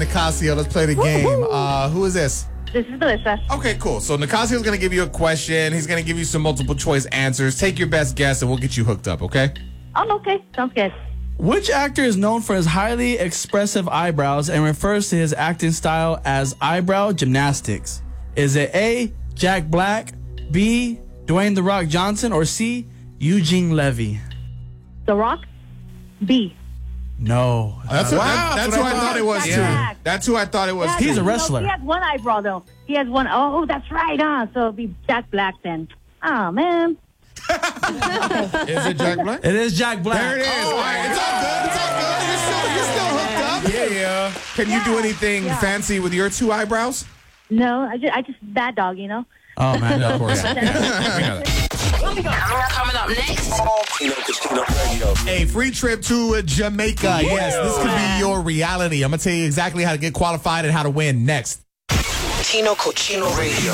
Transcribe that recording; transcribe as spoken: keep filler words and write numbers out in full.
Nicasio, let's play the game. Uh, who is this? This is Melissa. Okay, cool. So Nicasio's going to give you a question. He's going to give you some multiple choice answers. Take your best guess, and we'll get you hooked up, okay? Oh, okay. Sounds good. Which actor is known for his highly expressive eyebrows and refers to his acting style as eyebrow gymnastics? Is it A, Jack Black, B, Dwayne The Rock Johnson, or C, Eugene Levy? The Rock? B. No. That's, Wow, that, that's that's who what I I thought it was, thought. too. Yeah. That's who I thought it was, Yeah, too. He's a you know, wrestler. he has one eyebrow, though. He has one. Oh, that's right, huh? So it'll be Jack Black then. Oh, man. Is it Jack Black? It is Jack Black. There it is. Oh, All right, it's all good. It's all good. You're still, you're still hooked up. Yeah, yeah. Can you do Yeah, anything yeah. fancy with your two eyebrows? No, I just, I just bad dog, you know? Oh, man. Of course. We know that. Coming up next. Tino Casino Radio. A free trip to Jamaica. Yes, this could be your reality. I'm going to tell you exactly how to get qualified and how to win next. Tino Cochino Radio.